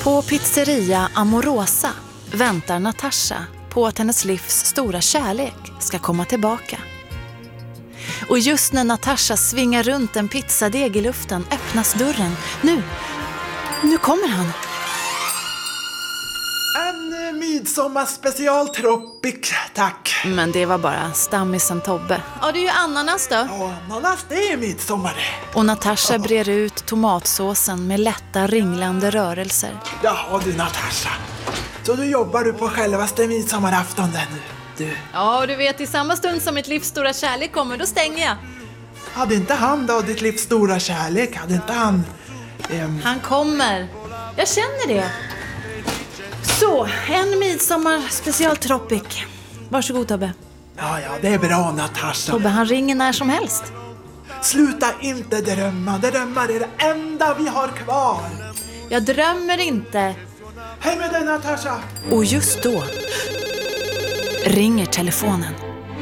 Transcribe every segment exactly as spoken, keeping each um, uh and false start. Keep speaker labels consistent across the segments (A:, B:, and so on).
A: På pizzeria Amorosa väntar Natasha på att hennes livs stora kärlek ska komma tillbaka. Och just när Natasha svingar runt en pizzadeg i luften öppnas dörren. Nu, nu kommer han.
B: En eh, midsommarspecial tropic, tack.
A: Men det var bara stammisen Tobbe. Ja, det är ju ananas då.
B: Ja, ananas, det är midsommar.
A: Och Natasha brer ut tomatsåsen med lätta ringlande rörelser.
B: Ja, du Natasha. Så du jobbar du på självaste midsommarafton nu, du.
A: Ja, du vet, i samma stund som mitt livs stora kärlek kommer, då stänger jag.
B: Hade inte han då, ditt livs stora kärlek, hade inte han... Ehm...
A: Han kommer. Jag känner det. Så, en midsommar special tropic. Varsågod Tobbe.
B: Ja, ja, det är bra Natasha.
A: Tobbe, han ringer när som helst.
B: Sluta inte drömma, drömmar är det enda vi har kvar.
A: Jag drömmer inte.
B: Hej med dig Natasha.
A: Och just då ringer telefonen.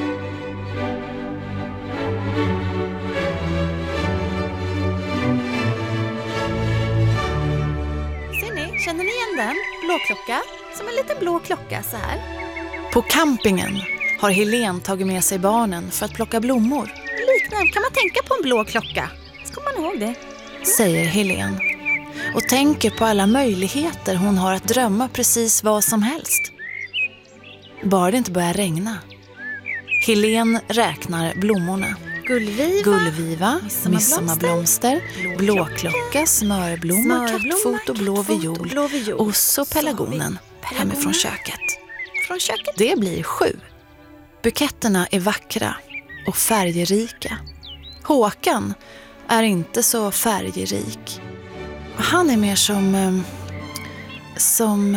A: Ser ni, känner ni igen den? Blå klocka, som en liten blå klocka så här. På campingen har Helene tagit med sig barnen för att plocka blommor. Liknande, kan man tänka på en blå klocka? Ska man ihåg det? Säger Helene. Och tänker på alla möjligheter hon har att drömma precis vad som helst. Bara det inte börjar regna. Helene räknar blommorna. Gullviva, Gullviva midsommarblomster, blåklocka, smörblomma, kattfot och blå viol, och så pelargonen hemifrån köket. Från köket? Det blir sju. Buketterna är vackra och färgerika. Håkan är inte så färgrik. Han är mer som... Som...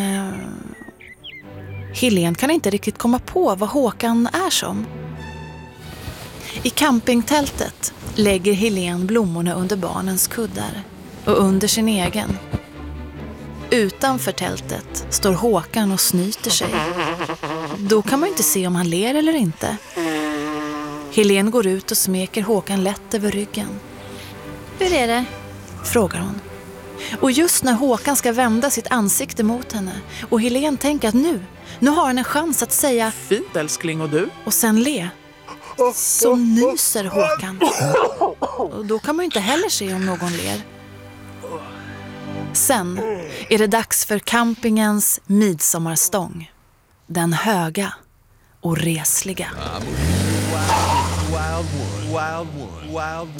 A: Helene kan inte riktigt komma på vad Håkan är som. I campingtältet lägger Helene blommorna under barnens kuddar och under sin egen. Utanför tältet står Håkan och snyter sig. Då kan man inte se om han ler eller inte. Helene går ut och smeker Håkan lätt över ryggen. Hur är det? Frågar hon. Och just när Håkan ska vända sitt ansikte mot henne och Helene tänker att nu, nu har han en chans att säga
B: fint älskling och du.
A: Och sen le. Så nyser Håkan. Och då kan man ju inte heller se om någon ler. Sen är det dags för campingens midsommarstång. Den höga och resliga.
C: Wild one, wild one, wild one.